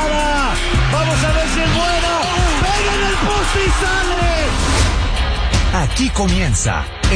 patada. Vamos a ver si es buena. Pega en el poste y sale. Aquí comienza